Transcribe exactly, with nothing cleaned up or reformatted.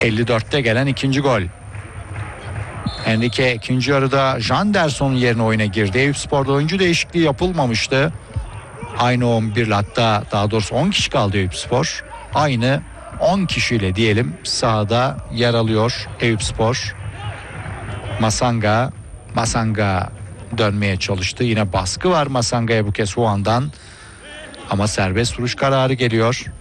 elli dörtte gelen ikinci gol. Enrique ikinci yarıda Janderson'un yerine oyuna girdi. Eyüpspor'da oyuncu değişikliği yapılmamıştı. Aynı on bir, hatta daha doğrusu on kişi kaldı Eyüpspor. Aynı on kişiyle diyelim sahada yer alıyor Eyüpspor. Masanga, Masanga dönmeye çalıştı. Yine baskı var Masanga'ya bu kez Huan'dan. Ama serbest vuruş kararı geliyor.